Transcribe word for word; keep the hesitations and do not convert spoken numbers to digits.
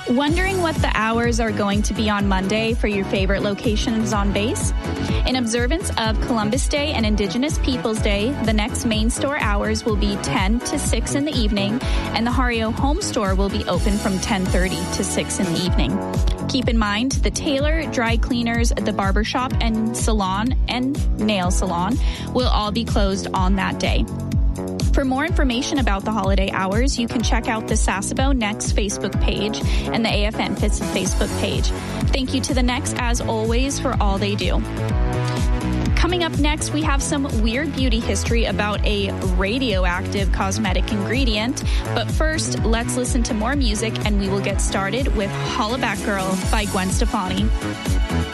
Wondering what the hours are going to be on Monday for your favorite locations on base? In observance of Columbus Day and Indigenous Peoples Day, the next main store hours will be ten to six in the evening, and the Hario home store will be open from ten thirty to six in the evening. Keep in mind, the tailor, dry cleaners, the barbershop, and salon and nail salon will all be closed on that day. For more information about the holiday hours, you can check out the Sasebo Next Facebook page and the A F N Fits Facebook page. Thank you to the Next, as always, for all they do. Coming up next, we have some weird beauty history about a radioactive cosmetic ingredient. But first, let's listen to more music, and we will get started with Holla Back Girl by Gwen Stefani.